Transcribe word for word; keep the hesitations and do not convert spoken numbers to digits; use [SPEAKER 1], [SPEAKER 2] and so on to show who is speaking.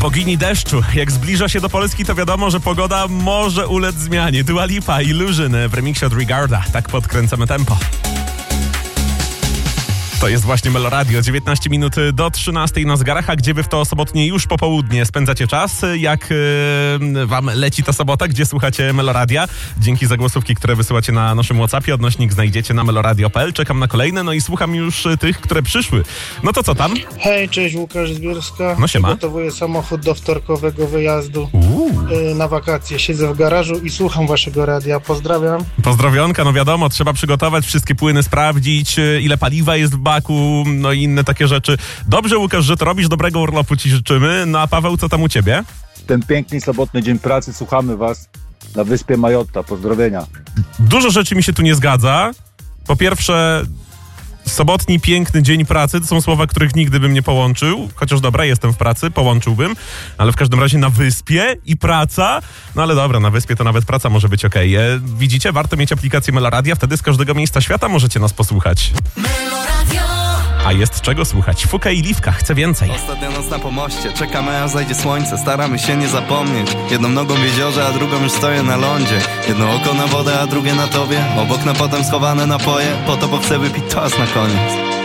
[SPEAKER 1] bogini deszczu. Jak zbliża się do Polski, to wiadomo, że pogoda może ulec zmianie. Dua Lipa, Illusion w remiksie od Rigarda. Tak podkręcamy tempo. To jest właśnie Melo Radio. dziewiętnaście minut do trzynastej na zegarach, a gdzie wy w to sobotnie już popołudnie spędzacie czas? Jak yy, wam leci ta sobota? Gdzie słuchacie Melo Radia? Dzięki za głosówki, które wysyłacie na naszym WhatsAppie. Odnośnik znajdziecie na meloradio kropka p l. Czekam na kolejne, no i słucham już tych, które przyszły. No to co tam?
[SPEAKER 2] Hej, cześć, Łukasz z Bielska.
[SPEAKER 1] No siema.
[SPEAKER 2] Przygotowuję samochód do wtorkowego wyjazdu
[SPEAKER 1] Uuu.
[SPEAKER 2] yy, na wakacje. Siedzę w garażu i słucham waszego radia. Pozdrawiam.
[SPEAKER 1] Pozdrowionka, no wiadomo, trzeba przygotować wszystkie płyny, sprawdzić, ile paliwa jest w baku, no i inne takie rzeczy. Dobrze, Łukasz, że to robisz, dobrego urlopu ci życzymy. No a Paweł, co tam u ciebie?
[SPEAKER 3] Ten piękny sobotni dzień pracy słuchamy was na wyspie Majotta. Pozdrowienia.
[SPEAKER 1] Dużo rzeczy mi się tu nie zgadza. Po pierwsze, sobotni piękny dzień pracy to są słowa, których nigdy bym nie połączył. Chociaż dobra, jestem w pracy, połączyłbym. Ale w każdym razie na wyspie i praca. No ale dobra, na wyspie to nawet praca może być okej. Okay. Widzicie, warto mieć aplikację Meloradia, wtedy z każdego miejsca świata możecie nas posłuchać. A jest czego słuchać. Fuka i Liwka, chcę więcej.
[SPEAKER 4] Ostatnia noc na pomoście, czekamy aż zajdzie słońce. Staramy się nie zapomnieć. Jedną nogą w jeziorze, a drugą już stoję na lądzie. Jedno oko na wodę, a drugie na tobie. Obok na potem schowane napoje. Po to, bo chcę wypić toast na koniec.